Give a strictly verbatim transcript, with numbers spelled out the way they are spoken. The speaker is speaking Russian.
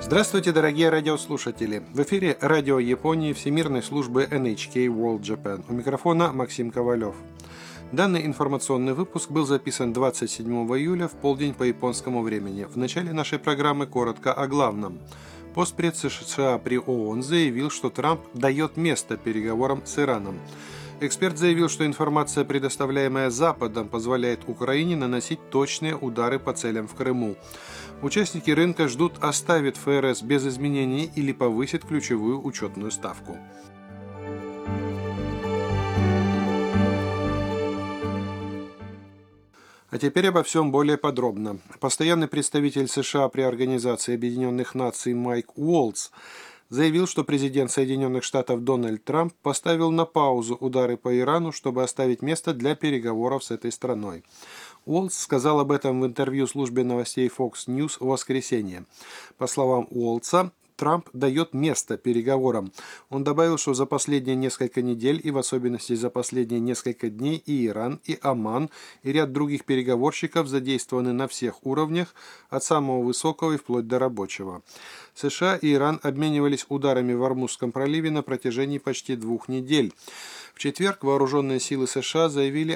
Здравствуйте, дорогие радиослушатели! В эфире радио Японии Всемирной службы эн эйч кей World Japan. У микрофона Максим Ковалев. Данный информационный выпуск был записан двадцать седьмого июля в полдень по японскому времени. В начале нашей программы коротко о главном. Постпред США при ООН заявил, что Трамп дает место переговорам с Ираном. Эксперт заявил, что информация, предоставляемая Западом, позволяет Украине наносить точные удары по целям в Крыму. Участники рынка ждут, оставит эф эр эс без изменений или повысит ключевую учетную ставку. А теперь обо всем более подробно. Постоянный представитель США при Организации Объединенных Наций Майк Уолтс заявил, что президент Соединенных Штатов Дональд Трамп поставил на паузу удары по Ирану, чтобы оставить место для переговоров с этой страной. Уолтс сказал об этом в интервью службе новостей Fox News в воскресенье. По словам Уолтса, Трамп дает место переговорам. Он добавил, что за последние несколько недель и в особенности за последние несколько дней и Иран, и Оман, и ряд других переговорщиков задействованы на всех уровнях, от самого высокого и вплоть до рабочего. США и Иран обменивались ударами в Ормузском проливе на протяжении почти двух недель. В четверг вооруженные силы США заявили